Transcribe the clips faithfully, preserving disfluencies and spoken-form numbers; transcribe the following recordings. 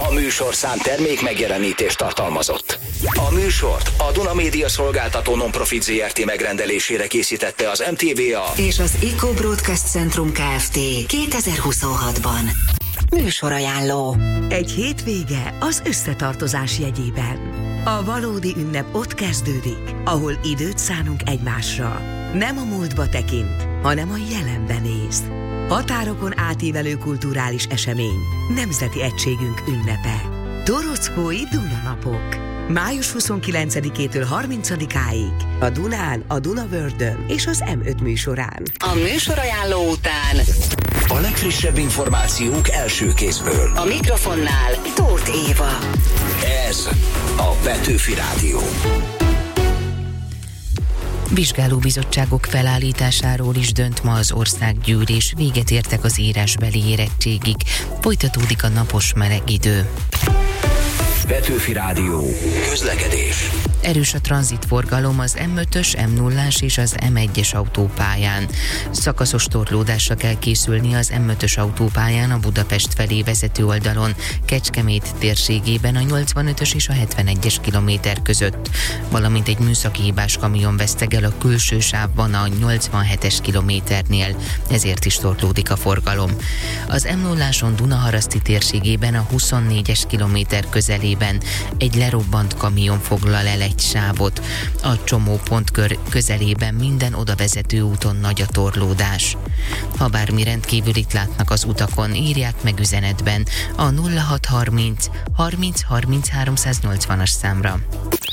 A műsorszám termék megjelenítést tartalmazott. A műsort a Duna Média Szolgáltató Non-Profit zé er té megrendelésére készítette az em té vé á és az Eco Broadcast Centrum Kft. kétezer-huszonhatban. Műsorajánló. Egy hétvége az összetartozás jegyében. A valódi ünnep ott kezdődik, ahol időt szánunk egymásra. Nem a múltba tekint, hanem a jelenbe néz. Határokon átívelő kulturális esemény, nemzeti egységünk ünnepe. Torockói Dunanapok. május huszonkilencedikétől harmincadikáig a Dunán, a Dunavördön és az em öt műsorán. A műsorajánló után a legfrissebb információk első kézből. a mikrofonnál Tóth Éva. Ez a Petőfi Rádió. Vizsgálóbizottságok felállításáról is dönt ma az országgyűlés, véget értek az írásbeli érettségig, folytatódik a napos meleg idő. Petőfi Rádió. Közlekedés. Erős a tranzitforgalom az em ötös, em nullás és az em egyes autópályán. Szakaszos torlódásra kell készülni az em ötös autópályán a Budapest felé vezető oldalon, Kecskemét térségében a nyolcvanötös és a hetvenegyes kilométer között, valamint egy műszaki hibás kamion vesztegel a külső sávban a nyolcvanhetes kilométernél, ezért is torlódik a forgalom. Az em nulláson Dunaharaszti térségében a huszonnégyes kilométer közelében egy lerobbant kamion foglal el egy sávot. A csomópontkör közelében minden odavezető úton nagy a torlódás. Ha bármi rendkívülit látnak az utakon, írják meg üzenetben a nulla hat harminc harminc harminc háromszáznyolcvanas számra.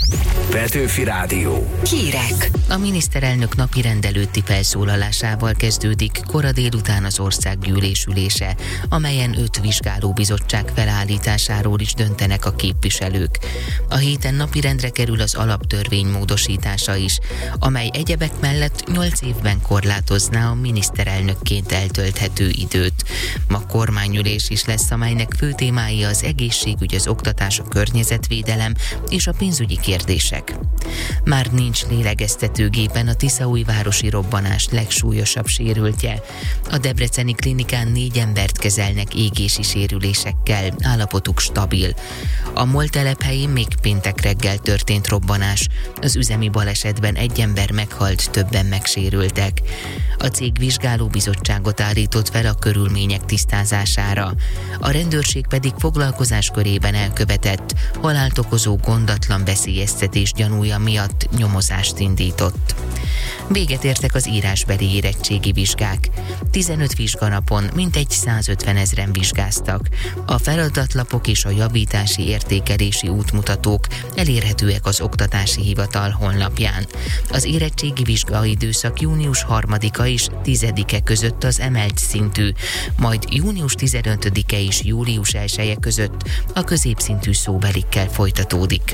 Petőfi Rádió. Hírek. A miniszterelnök napi rendelőtti felszólalásával kezdődik kora délután az országgyűlés ülése, amelyen öt vizsgálóbizottság felállításáról is döntenek a képviselők. A héten napirendre kerül az alaptörvény módosítása is, amely egyebek mellett nyolc évben korlátozná a miniszterelnökként eltölthető időt. Ma kormányülés is lesz, amelynek fő témái az egészségügy, az oktatás, a környezetvédelem és a pénzügyi kérdések. Már nincs lélegeztetőgépen a tiszaújvárosi robbanás legsúlyosabb sérültje. A debreceni klinikán négy embert kezelnek égési sérülésekkel, állapotuk stabil. A MOL telephelyén még péntek reggel történt robbanás. Az üzemi balesetben egy ember meghalt, többen megsérültek. A cég vizsgálóbizottságot állított fel a körülmények tisztázására. A rendőrség pedig foglalkozáskörében elkövetett, halált okozó gondatlan veszélyeztetés gyanúja miatt nyomozást indított. Véget értek az írásbeli érettségi vizsgák. tizenöt vizsganapon mintegy százötven ezren vizsgáztak. A feladatlapok és a javítási értékelési útmutatók elérhetőek az Oktatási Hivatal honlapján. Az érettségi vizsgaidőszak június harmadika és tizedike között az emelt szintű, majd június tizenötödike és július elseje között a középszintű szóbelikkel folytatódik.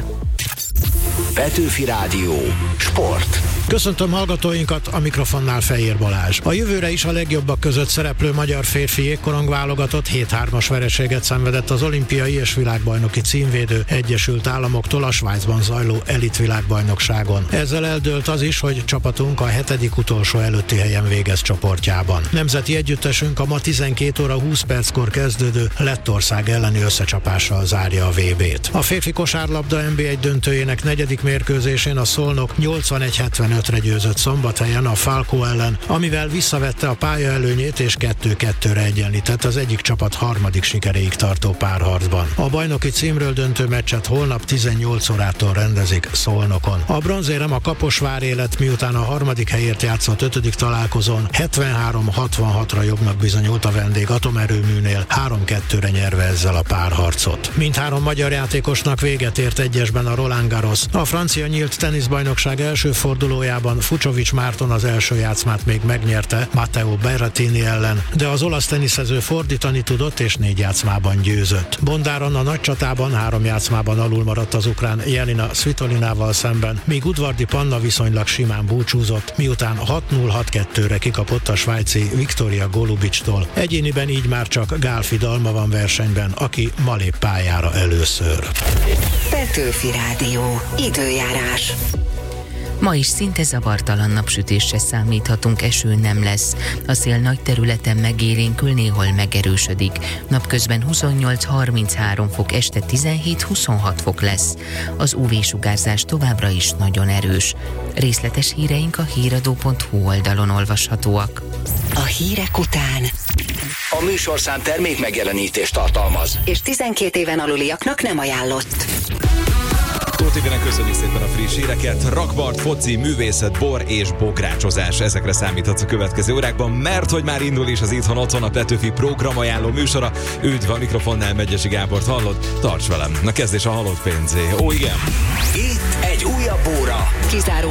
Petőfi Rádió. Sport. Köszöntöm hallgatóinkat, a mikrofonnál Fejér Balázs. A jövőre is a legjobbak között szereplő magyar férfi jégkorong válogatott hét hármas vereséget szenvedett az olimpiai és világbajnoki címvédő Egyesült Államoktól a Svájcban zajló elitvilágbajnokságon. Ezzel eldőlt az is, hogy csapatunk a hetedik utolsó előtti helyen végez csoportjában. Nemzeti együttesünk a ma tizenkét óra húsz perckor kezdődő Lettország elleni összecsapással zárja a vé bét. A férfi kosárlabda en bé egy döntőjének negyedik mérkőzésén a Szolnok nyolcvanegy hetvenötre győzött Szombathelyen a Falco ellen, amivel visszavette a pálya előnyét és kettő kettőre egyenlített az egyik csapat harmadik sikeréig tartó párharcban. A bajnoki címről döntő meccset holnap tizennyolc órától rendezik Szolnokon. A bronzérem a Kaposvári lett, miután a harmadik helyért játszott ötödik találkozón hetvenhárom hatvanhatra jobbnak bizonyult a vendég atomerőműnél, három kettőre nyerve ezzel a párharcot. Mindhárom magyar játékosnak véget ért egyesben a Roland Garros. A francia nyílt teniszbajnokság első fordulójában Fucsovics Márton az első játszmát még megnyerte Matteo Berrettini ellen, de az olasz teniszező fordítani tudott és négy játszmában győzött. Bondáron a nagy csatában három játszmában alul maradt az ukrán Jelena Svitolinával szemben, míg Udvardi Panna viszonylag simán búcsúzott, miután hat null hat kettőre kikapott a svájci Viktoria Golubicstól. Egyéniben így már csak Gálfi Dalma van versenyben, aki ma lép pályára először. Petőfi Rádió. Időjárás. Ma is szinte zavartalan napsütésre számíthatunk, eső nem lesz. A szél nagy területen megélénkül, néhol megerősödik. Napközben huszonnyolc-harminchárom fok, este tizenhét-huszonhat fok lesz. Az ú vé-sugárzás továbbra is nagyon erős. Részletes híreink a híradó pont hú oldalon olvashatóak. A hírek után A műsorszám termék megjelenítést tartalmaz, és tizenkét éven aluliaknak nem ajánlott. Tóth Évinek köszönjük szépen a friss híreket. Rakpart, foci, művészet, bor és bográcsozás. Ezekre számíthatsz a következő órákban, mert hogy már indul is az Itthon Otthon, a Petőfi programajánló műsora. Üdv, a mikrofonnál Megyesi Gábort hallod, tarts velem. Na kezdés a halott pénzé. Ó, igen. itt egy újabb óra. Kizárólag